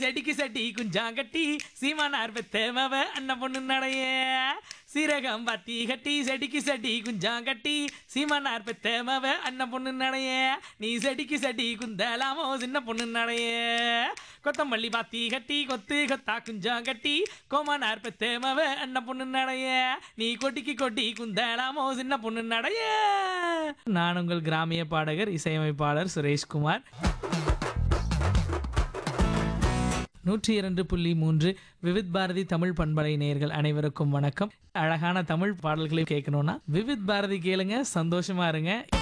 செடிக்கு செடி குஞ்சாங்கட்டி சீமானார் பெத்தேமவ அண்ணன் பொண்ணு நடைய சீரகம் பத்தி கட்டி செடிக்கு செடி குஞ்சாங்கட்டி சீமானார் பெத்தேமவ அண்ணன் பொண்ணு நடைய நீ செடிக்கு செடி குந்தலாமோ சின்ன பொண்ணு நடைய கொத்தமல்லி பாத்தி கட்டி கொத்து கொத்தா குஞ்சாங்கட்டி கோமானார் பெத்தேமவ அண்ணன் பொண்ணு நடைய நீ கொட்டிக்கு கொட்டி குந்தலாமோ சின்ன பொண்ணு நடைய. நான் உங்கள் கிராமிய பாடகர் இசையமைப்பாளர் சுரேஷ்குமார். 102.3 விவித் பாரதி தமிழ் பண்பலை நேயர்கள் அனைவருக்கும் வணக்கம். அழகான தமிழ் பாடல்களை கேட்கணும்னா விவித் பாரதி கேளுங்க, சந்தோஷமா இருங்க.